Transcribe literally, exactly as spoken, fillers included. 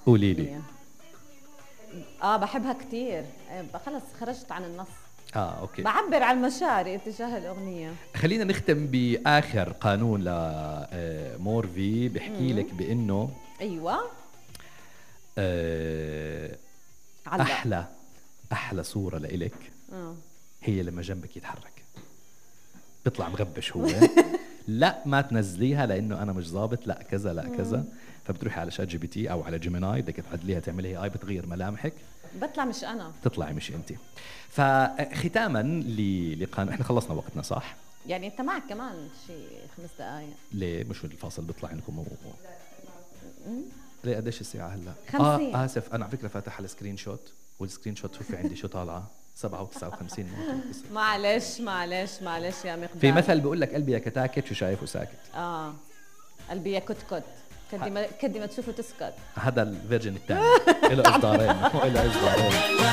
قولي لي. اه بحبها كتير. خلص خرجت عن النص. اه اوكي. بعبر عن مشاعري اتجاه الاغنيه. خلينا نختم باخر قانون ل مورفي، بحكي لك بانه ايوه آه احلى احلى صوره لإلك اه هي لما جنبك يتحرك، بيطلع مغبش هو. لا ما تنزليها لانه انا مش ظابط، لا كذا لا كذا. فبتروحي على شات جي بي تي او على جيميناي، بدك تعدليها تعملي اي اي، بتغير ملامحك، بطلع مش انا، تطلعي مش انت. فختاما لقانون، احنا خلصنا وقتنا صح؟ يعني انت معك كمان شيء خمس دقائق. ليه مش الفاصل بيطلع عندكم و... ليه قديش الساعه هلا؟ خمسين. اه اسف، انا على فكره فاتح على السكرين شوت، والسكرين شوت شوفي عندي شو طالعه سبعة وتسعة وخمسين نقطة. معلش معلش معلش يا مقدار. في مثل بيقول لك قلبي يا كتاكت شو شايفه ساكت. اه قلبي يا كت كت كدي ما كدي ما تشوفه تسكت. هذا الفيرجن الثاني له اصدارين له اصدارين.